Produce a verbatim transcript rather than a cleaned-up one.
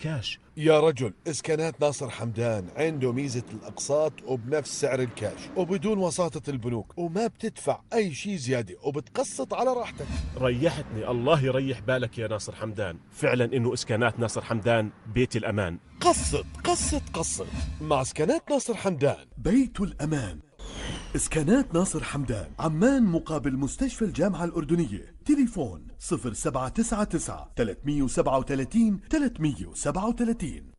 كاش. يا رجل، إسكانات ناصر حمدان عنده ميزة الأقساط وبنفس سعر الكاش وبدون وساطة البنوك، وما بتدفع أي شيء زيادة وبتقسط على راحتك. ريحتني، الله يريح بالك يا ناصر حمدان. فعلا إنه إسكانات ناصر حمدان بيت الأمان. قسط قسط قسط مع إسكانات ناصر حمدان، بيت الأمان. إسكانات ناصر حمدان، عمان مقابل مستشفى الجامعة الأردنية. تليفون صفر سبعة تسعة تسعة ثلاثمئة وسبعة وثلاثين ثلاثمئة وسبعة وثلاثين.